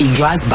i glazba.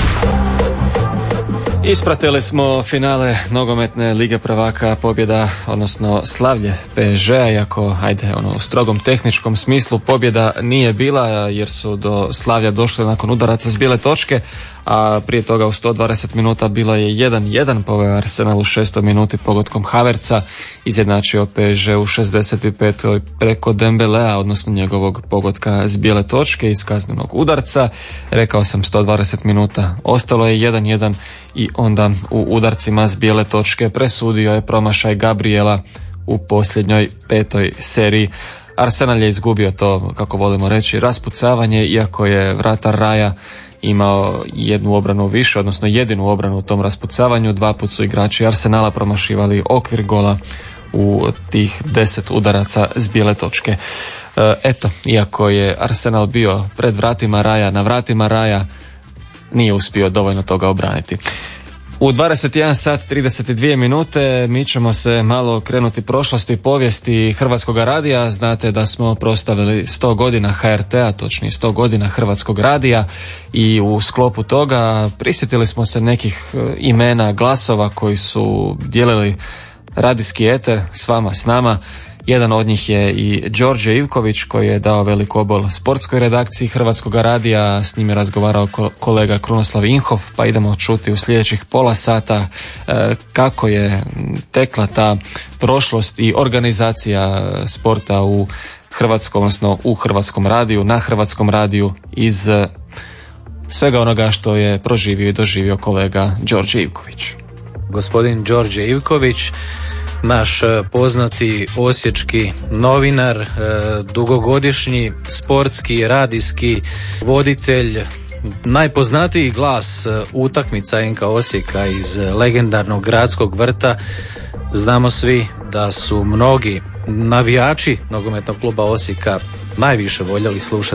Ispratili smo finale nogometne Lige prvaka, pobjeda, odnosno slavlje PSG-a, iako, u strogom tehničkom smislu pobjeda nije bila, jer su do slavlja došli nakon udaraca s bijele točke, a prije toga u 120 minuta bila je 1-1, poveo Arsenal u 6. minuti pogodkom Havertza, izjednačio PSG u 65. preko Dembelea, odnosno njegovog pogotka s bijele točke iz kaznenog udarca. Rekao sam 120 minuta, ostalo je 1-1 i onda u udarcima s bijele točke presudio je promašaj Gabriela u posljednjoj 5. seriji. Arsenal je izgubio to, kako volimo reći, raspucavanje, iako je vratar Raja imao jednu obranu više, odnosno jedinu obranu u tom raspucavanju. 2 puta su igrači Arsenala promašivali okvir gola u tih 10 udaraca s bijele točke. Iako je Arsenal bio pred vratima Raja, na vratima Raja, nije uspio dovoljno toga obraniti. U 21 sat 32 minute mi ćemo se malo krenuti prošlosti i povijesti Hrvatskog radija. Znate da smo proslavili 100 godina HRT-a, točnije 100 godina Hrvatskog radija, i u sklopu toga prisjetili smo se nekih imena, glasova koji su dijelili radijski eter s vama, s nama. Jedan od njih je i Đorđe Ivković, koji je dao velik obol sportskoj redakciji Hrvatskog radija. S njim je razgovarao kolega Krunoslav Inhof, pa idemo čuti u sljedećih pola sata kako je tekla ta prošlost i organizacija sporta u Hrvatskom, odnosno u Hrvatskom radiju, na Hrvatskom radiju, iz svega onoga što je proživio i doživio kolega Đorđe Ivković. Gospodin Đorđe Ivković, naš poznati osječki novinar, dugogodišnji sportski, radijski voditelj, najpoznatiji glas utakmica NK Osijeka iz legendarnog gradskog vrta. Znamo svi da su mnogi navijači nogometnog kluba Osijeka najviše voljeli slušati